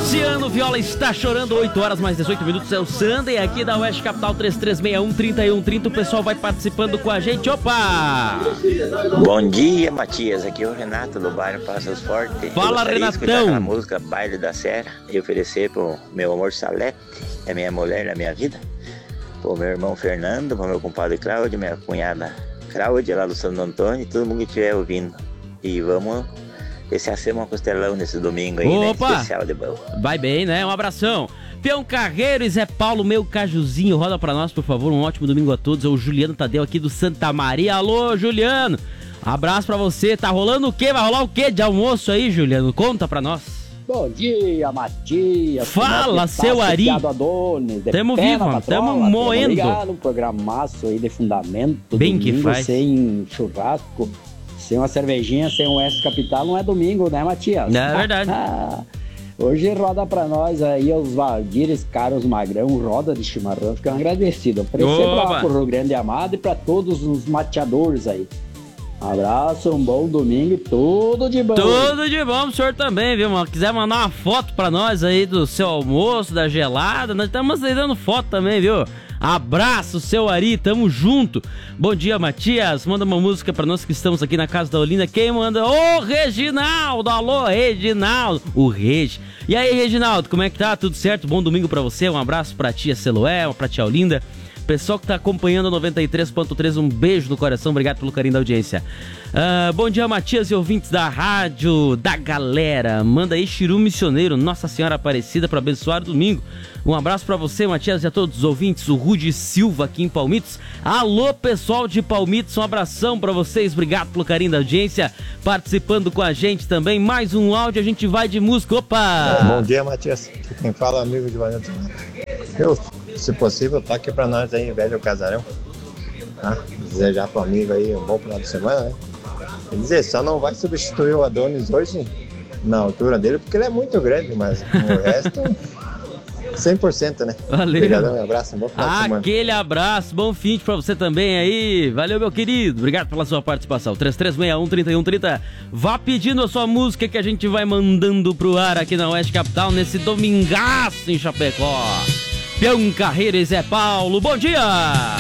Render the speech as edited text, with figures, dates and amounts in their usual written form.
Luciano Viola está chorando, 8 horas mais 18 minutos. É o Sunday aqui da Oeste Capital, 3361-3130. O pessoal vai participando com a gente. Opa! Bom dia, Matias. Aqui é o Renato do bairro Passos Forte. Fala, Renatão. A música Baile da Serra e oferecer pro meu amor Salete, é minha mulher na minha vida, pro meu irmão Fernando, pro meu compadre Cláudio, minha cunhada Cláudia lá do Santo Antônio, todo mundo que estiver ouvindo. E vamos ver se hacemos um costelão nesse domingo aí, opa, né? Especial de bom. Vai bem, né? Um abração. Peão Carreiro e Zé Paulo, meu cajuzinho, roda pra nós, por favor. Um ótimo domingo a todos. É o Juliano Tadeu aqui do Santa Maria. Alô, Juliano. Abraço pra você. Tá rolando o quê? Vai rolar o quê de almoço aí, Juliano? Conta pra nós. Bom dia, Matias. Fala, seu Ari. Tamo vivo, tamo moendo. Obrigado, um programaço aí de fundamento. Bem que faz. Sem churrasco, sem uma cervejinha, sem um Oeste Capital, não é domingo, né, Matias? É verdade. Hoje roda pra nós aí os Valdires, Carlos Magrão, roda de chimarrão, ficam agradecidos. Oferecer pro Rio Grande Amado e pra todos os mateadores aí. Abraço, um bom domingo e tudo de bom. Tudo de bom pro senhor também, viu, mano? Quiser mandar uma foto pra nós aí do seu almoço, da gelada, nós estamos aí dando foto também, viu? Abraço, seu Ari, tamo junto. Bom dia, Matias. Manda uma música pra nós que estamos aqui na casa da Olinda. Quem manda? Ô, Reginaldo! Alô, Reginaldo! O Regi. E aí, Reginaldo, como é que tá? Tudo certo? Bom domingo pra você. Um abraço pra tia Celoé, pra tia Olinda. Pessoal que tá acompanhando a 93.3, um beijo no coração, obrigado pelo carinho da audiência. Bom dia, Matias e ouvintes da rádio, da galera. Manda aí Chiru Missioneiro, Nossa Senhora Aparecida, para abençoar o domingo. Um abraço para você, Matias, e a todos os ouvintes. O Rudy Silva aqui em Palmitos. Alô, pessoal de Palmitos, um abração para vocês, obrigado pelo carinho da audiência. Participando com a gente também, mais um áudio, a gente vai de música. Opa! Bom dia, Matias. Quem fala, amigo de Vanessa. Se possível, toque pra nós aí, velho casarão. Desejar pro amigo aí um bom final de semana, né? Quer dizer, só não vai substituir o Adonis hoje na altura dele, porque ele é muito grande, mas o resto, 100%, né? Valeu. Obrigadão, um abraço, um bom final de semana. Aquele abraço, bom fim pra você também aí. Valeu, meu querido. Obrigado pela sua participação. 3361-3130. Vá pedindo a sua música que a gente vai mandando pro ar aqui na Oeste Capital nesse domingaço em Chapecó. Peão Carreiro e Zé Paulo, bom dia!